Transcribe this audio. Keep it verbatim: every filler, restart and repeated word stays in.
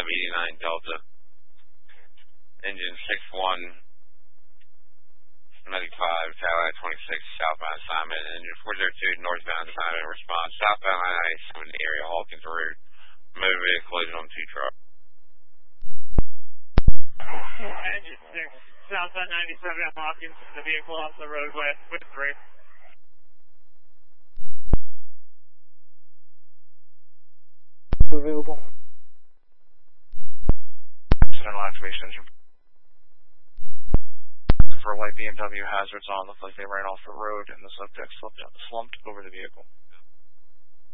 eighty-nine Delta. Engine six one ninety-five, Cadillac twenty-six, southbound assignment. Engine four zero two, northbound assignment response. Southbound I ninety-seven in the area, Hawkins Road. Motor vehicle collision on two trucks. Engine six, southbound ninety-seven at Hawkins. The vehicle off the roadway with three. Available. Accidental activation engine. For white B M W hazards on, looked like they ran off the road and the subject slumped, slumped over the vehicle.